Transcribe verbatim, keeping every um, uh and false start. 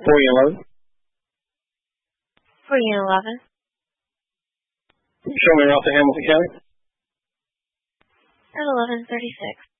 forty and eleven. forty and eleven. Show me around to Hamilton County. At eleven thirty-six.